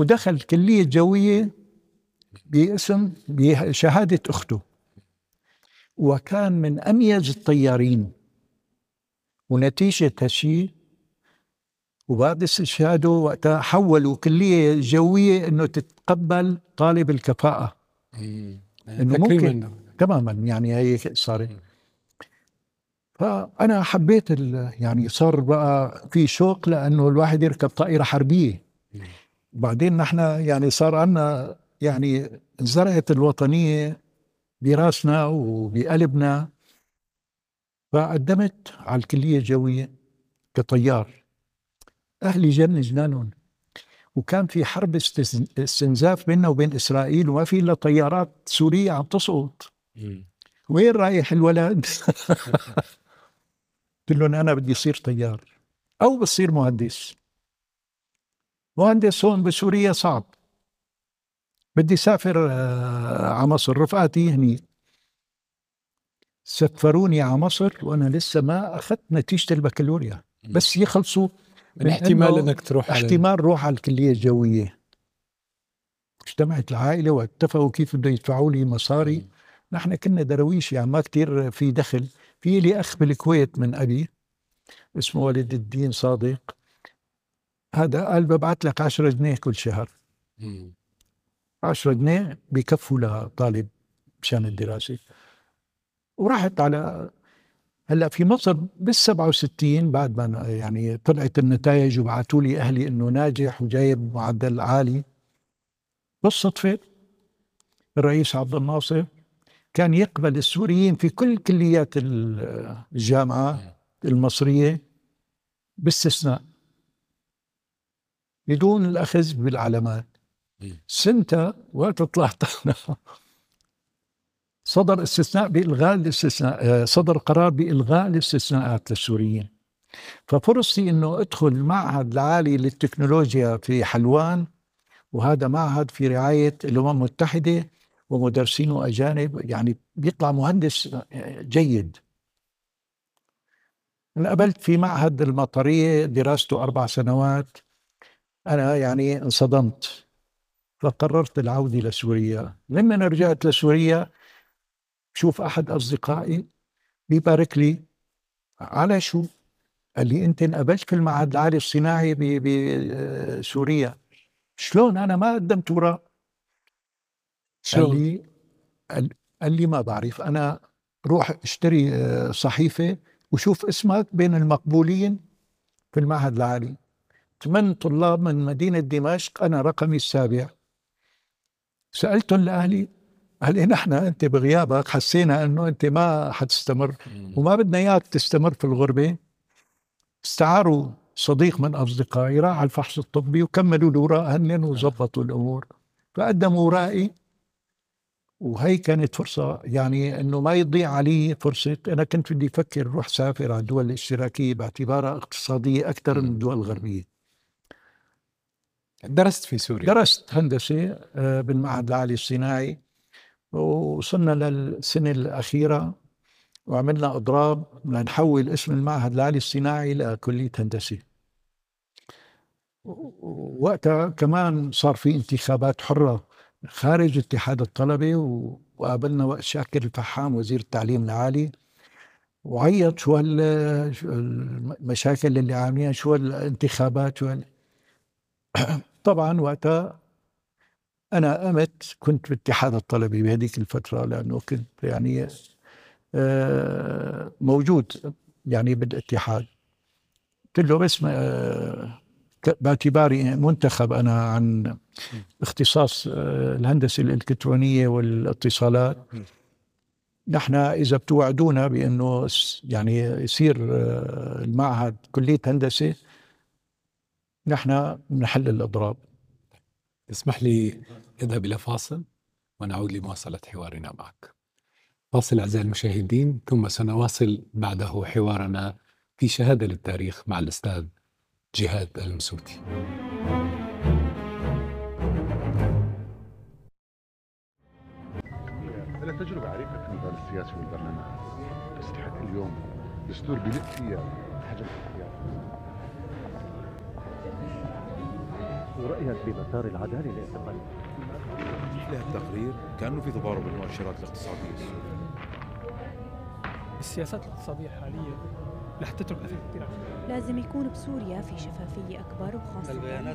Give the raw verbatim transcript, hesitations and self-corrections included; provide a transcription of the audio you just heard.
ودخل كلية جوية باسم بشهادة أخته، وكان من أميز الطيارين. ونتيجة هالشيء وبعد استشهاده وقتها حولوا كلية جوية إنه تتقبل طالب الكفاءة، إنه ممكن تماما، يعني هي صارت. فأنا حبيت يعني صار بقى في شوق لأنه الواحد يركب طائرة حربية. وبعدين نحن يعني صار عنا يعني زرعت الوطنية براسنا وبقلبنا. فقدمت على الكلية الجوية كطيار. أهلي جن جنانهم، وكان في حرب استنزاف بيننا وبين إسرائيل، وما في إلا طيارات سورية عم تسقط. وين رايح الولد؟ قلت لهم أنا بدي أصير طيار أو بصير مهندس. مهندس هون بسوريا صعب، بدي سافر على مصر. رفقاتي هني سفروني على مصر وأنا لسه ما أخذت نتيجة البكالوريا، بس يخلصوا من احتمال انك تروح احتمال على روح على الكلية الجوية. اجتمعت العائلة واتفقوا كيف بده يدفعوا لي مصاري. م. نحن كنا درويش، يعني ما كتير في دخل. في لي أخ بالكويت من أبي اسمه والد الدين صادق، هذا قال ببعث لك عشرة جنيه كل شهر. م. عشرة جنيه بيكفوا لطالب مشان الدراسة. ورحت على هلا في مصر بالسبعة وستين بعد ما يعني طلعت النتائج وبعثوا لي أهلي إنه ناجح وجايب معدل عالي. بالصدفة الرئيس عبد الناصر كان يقبل السوريين في كل كليات الجامعة المصرية باستثناء بدون الأخذ بالعلامات. سنتها وقت طلعت صدر استثناء بإلغاء الاستثناء، صدر قرار بإلغاء الاستثناءات للسوريين. ففرصتي إنه أدخل المعهد العالي للتكنولوجيا في حلوان، وهذا معهد في رعاية الأمم المتحدة ومدرسينه أجانب، يعني بيطلع مهندس جيد. انقبلت في معهد المطرية دراسته أربع سنوات. أنا يعني انصدمت، فقررت العودة لسوريا. لما رجعت لسوريا شوف أحد أصدقائي بيبارك لي. على شو؟ قال لي أنت انقبلت في المعهد العالي الصناعي بسوريا. شلون أنا ما قدمت وراء؟ قال لي قال لي ما بعرف، أنا روح اشتري صحيفة وشوف اسمك بين المقبولين في المعهد العالي. ثمان طلاب من مدينة دمشق، أنا رقمي السابع. سألتهم لأهلي، قال لي نحن أنت بغيابك حسينا أنه أنت ما حتستمر وما بدنا إياك تستمر في الغربة. استعاروا صديق من أصدقائي راح على الفحص الطبي وكملوا الوراء هنن وزبطوا الأمور. فقدموا ورائي، وهي كانت فرصة يعني أنه ما يضيع علي فرصة. أنا كنت بدي أفكر روح سافر على الدول الاشتراكية باعتبارها اقتصادية أكثر من الدول الغربية. درست في سوريا؟ درست هندسة بالمعهد العالي الصناعي، ووصلنا للسنة الأخيرة وعملنا إضراب لنحول اسم المعهد العالي الصناعي لكلية هندسة. وقتها كمان صار في انتخابات حرة خارج اتحاد الطلبة، وقابلنا وقت شاكر الفحام وزير التعليم العالي، وعيط شو المشاكل اللي عاملينها، شو الانتخابات شو ال... طبعا وقتها أنا قمت كنت باتحاد الطلبة بهذيك الفترة، لأنه كنت يعني موجود يعني بالاتحاد. قلت له بس باعتباري منتخب أنا عن اختصاص الهندسة الإلكترونية والاتصالات، نحن إذا بتوعدونا بأنه يعني يصير المعهد كلية هندسة نحن بنحل الأضراب. اسمح لي اذهب إلى فاصل ونعود لمواصلة حوارنا معك. فاصل أعزائي المشاهدين، ثم سنواصل بعده حوارنا في شهادة للتاريخ مع الأستاذ جهاد المسوتي. أنا تجربة عريقة في المجال السياسي والبرلمان، بس لحد اليوم دستور بلد فيها حجم الاختيار. رأيك بمسار العدالة الانتقالية؟ مثل التقرير كأنه في تضارب المؤشرات الاقتصادية السورية. السياسات الاقتصادية الحالية رح تترك أثر كبير. لازم يكون بسوريا في شفافية أكبر وخاصة